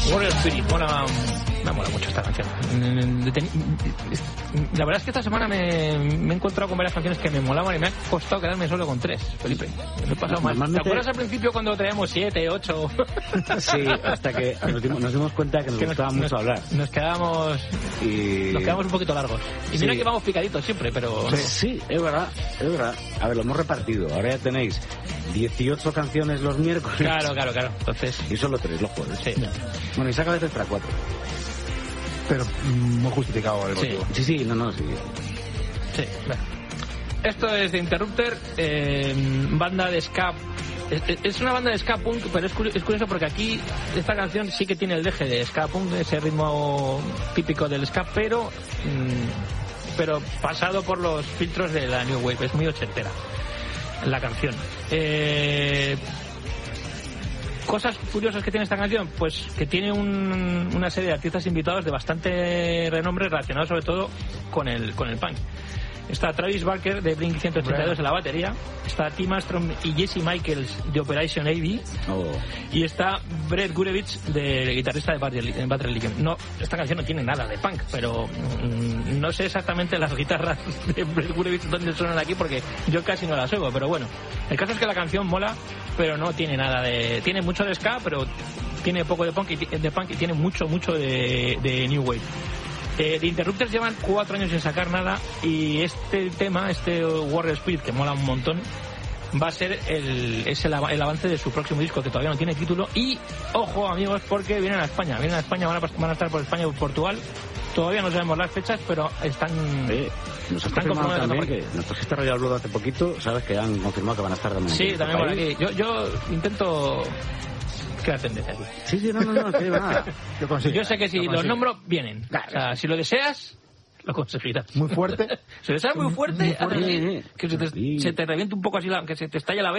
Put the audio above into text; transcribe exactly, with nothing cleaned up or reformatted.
Warrior Spirit, mola, me mola mucho esta canción. La verdad es que esta semana me, me he encontrado con varias canciones que me molaban y me ha costado quedarme solo con tres, Felipe. Me he pasado mal. ¿Te acuerdas al principio cuando traíamos siete, ocho? Sí, hasta que nos dimos, nos dimos cuenta que nos que gustaba nos, mucho nos, hablar. Nos quedamos y... nos quedamos un poquito largos. Y sí. Mira que vamos picaditos siempre, pero... Sí, sí, es verdad, es verdad. A ver, lo hemos repartido. Ahora ya tenéis dieciocho canciones los miércoles. Claro, claro, claro. Entonces... Y solo tres los jueves. Sí. Bueno, y saca de tres para cuatro. Pero muy justificado el motivo. Sí, sí, sí, no, no, sí. Sí, bueno. Esto es de Interrupter, eh, banda de ska. Es, es una banda de ska punk, pero es curioso, es curioso porque aquí esta canción sí que tiene el deje de ska punk, ese ritmo típico del ska, pero mmm, pero pasado por los filtros de la New Wave. Es muy ochentera la canción. Eh... Cosas curiosas que tiene esta canción, pues que tiene un, una serie de artistas invitados de bastante renombre relacionados sobre todo con el con el punk. Está Travis Barker de Blink ciento ochenta y dos en la batería, está Tim Armstrong y Jesse Michaels de Operation A B, oh. y está Brett Gurewitz, de guitarrista de Bad Religion. No, esta canción no tiene nada de punk, pero mmm, no sé exactamente las guitarras de Brett Gurewitz dónde suenan aquí porque yo casi no las oigo, pero bueno, el caso es que la canción mola, pero no tiene nada de... Tiene mucho de ska, pero tiene poco de punk y, de punk y tiene mucho, mucho de, de New Wave. Eh, The Interrupters llevan cuatro años sin sacar nada y este tema, este Warrior Spirit, que mola un montón, va a ser el, es el, el avance de su próximo disco, que todavía no tiene título. Y, ojo amigos, porque vienen a España, vienen a España, van a, van a estar por España y por Portugal. Todavía no sabemos las fechas, pero están... Sí, nos han confirmado también que nos trajiste Royal Blood hace poquito, sabes que han confirmado que van a estar también sí, aquí. Sí, también por aquí. Yo, yo intento... ¿Qué tendencia aquí? Sí, sí, no, no, no, sí, va. Yo, consigo, yo sé que si los nombro, vienen. Claro. O sea, si lo deseas, lo conseguirás. Muy fuerte. Si lo deseas muy fuerte, muy fuerte. así, que se te, se te reviente un poco así, la, que se te estalle la